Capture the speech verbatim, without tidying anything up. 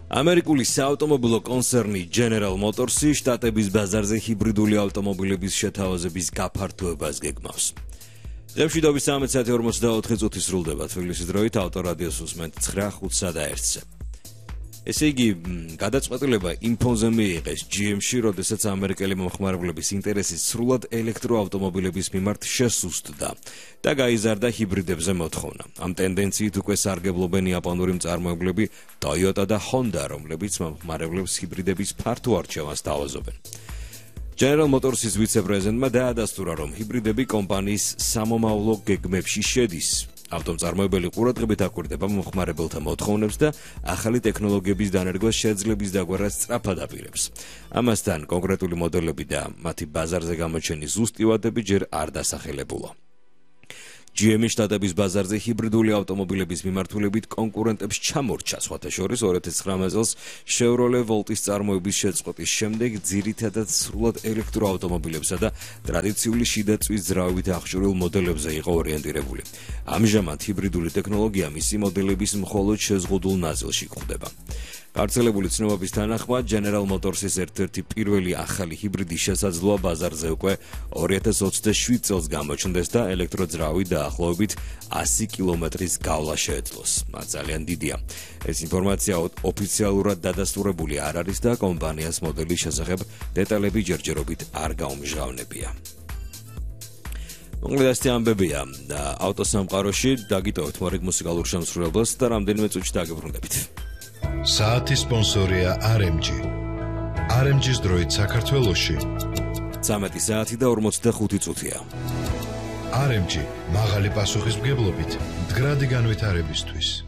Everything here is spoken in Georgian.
ამერიკული საავტომობილო კონცერნი General Motors-ი შტატების ბაზარზე ჰიბრიდული ავტომობილების შეთავაზების გაფართოებას გეგმავს. დღეში დობის სამოცდაათი ორმოცდაოთხი წუთი სრულდება თბილისის დროით ავტორადიოს უსმენთ ცხრა ხუთსა და ერთზე. ესე იგი, გადაწყვეტილება იმ ფონზე მიიღეს ჯი ემ-ში, როდესაც ამერიკელი მომხმარებლების ინტერესი სრულად ელექტროავტომობილების მიმართ შესუსტდა და გაიზარდა ჰიბრიდებზე მოთხოვნა. ამ ტენდენციით უკვე სარგებლობენ იაპონური მწარმოებლები Toyota და Honda, რომლებიც მომხმარებლებს ჰიბრიდების ფართო არჩევანს თავაზობენ. General Motors-ის ვიცე-პრეზიდენტმა დაადასტურა, რომ ჰიბრიდები კომპანიის სამომავლო გეგმებში შედის. ავტომწარმოებელი ყურადღებით აკვირდება მომხმარებელთა მოთხოვნებს და ახალი ტექნოლოგიების დანერგვას შეძლების დაგვარას სწრაფად აპირებს. ამასთან კონკრეტული მოდელები და მათი ბაზარზე გამოჩენის ზუსტი ვადები ჯერ არ დასახელებულა. ჯი ემ-ი შტატების ბაზარზე ჰიბრიდული ავტომობილების მიმართულებით კონკურენტებს ჩამორჩა, სხვათა შორის ორი ათას ცხრამეტ წელს Chevrolet Volt-ის წარმოების შეწყვეტის შემდეგ ძირითადად სრულად ელექტროავტომობილებსა და ტრადიციული შიდა წვის ძრავით აღჭურვილ მოდელებზე იყო ორიენტირებული. ამჟამად ჰიბრიდული ტექნოლოგია მისი მოდელების მხოლოდ შეზღუდულ ნაწილში გვხვდება. გავრცელებული ცნობების თანახმად General Motors-ის ერთ-ერთი პირველი ახალი ჰიბრიდის შესაძლოა ბაზარზე უკვე ორი ათას ოცდაშვიდ წელს გამოჩნდეს და ელექტროძრავით დაახლოებით ასი კილომეტრის გავლა შეეძლოს. მათ ძალიან დიდია. ეს ინფორმაცია ოფიციალურად დადასტურებული არ არის და კომპანიას მოდელის შესახებ დეტალები ჯერჯერობით არ გაუმჟღავნებია. მოკლედ ასეთი ამბებია ავტოსამყაროში. დაგიტოვეთ მორიგ მუსიკალურ შემსრულებელს და რამდენიმე წუთში დაგებრუნდებით. საათის სპონსორია არ ემ ჯი. არ ემ ჯის დროით საქართველოში ცამეტი საათი და ორმოცდახუთი წუთია. არ ემ ჯი მაღალი პასუხისმგებლობით მდგრადი განვითარებისთვის.